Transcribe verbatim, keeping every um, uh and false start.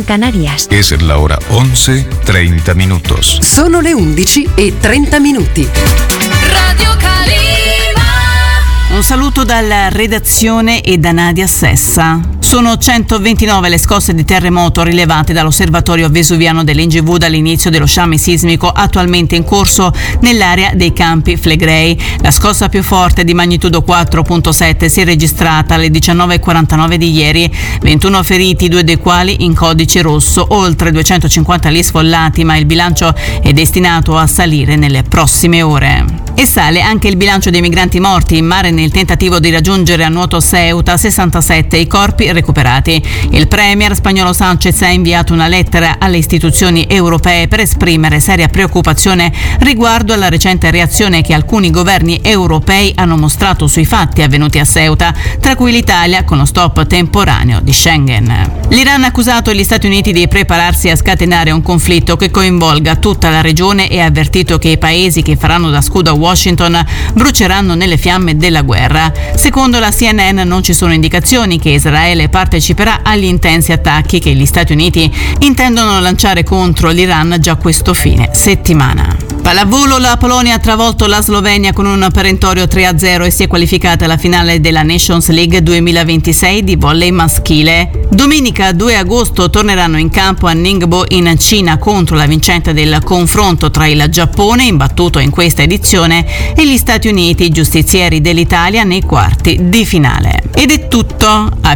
Canarias. Es la hora once treinta minutos. Sono le undici e trenta minuti. Radio Calima. Un saluto dalla redazione e da Nadia Sessa. Sono centoventinove le scosse di terremoto rilevate dall'osservatorio vesuviano dell'N G V dall'inizio dello sciame sismico attualmente in corso nell'area dei Campi Flegrei. La scossa più forte di magnitudo quattro virgola sette si è registrata alle diciannove e quarantanove di ieri. ventuno feriti, due dei quali in codice rosso, oltre duecentocinquanta gli sfollati, ma il bilancio è destinato a salire nelle prossime ore. E sale anche il bilancio dei migranti morti in mare nel tentativo di raggiungere a nuoto Ceuta, sessantasette i corpi recuperati. Il premier spagnolo Sánchez ha inviato una lettera alle istituzioni europee per esprimere seria preoccupazione riguardo alla recente reazione che alcuni governi europei hanno mostrato sui fatti avvenuti a Ceuta, tra cui l'Italia con lo stop temporaneo di Schengen. L'Iran ha accusato gli Stati Uniti di prepararsi a scatenare un conflitto che coinvolga tutta la regione e ha avvertito che i paesi che faranno da scudo a Washington bruceranno nelle fiamme della guerra. Secondo la C N N non ci sono indicazioni che Israele parteciperà agli intensi attacchi che gli Stati Uniti intendono lanciare contro l'Iran già questo fine settimana. Pallavolo, la Polonia ha travolto la Slovenia con un perentorio tre a zero e si è qualificata alla finale della Nations League duemilaventisei di volley maschile. Domenica due agosto torneranno in campo a Ningbo in Cina contro la vincente del confronto tra il Giappone, imbattuto in questa edizione, e gli Stati Uniti, giustizieri dell'Italia, nei quarti di finale. Ed è tutto, a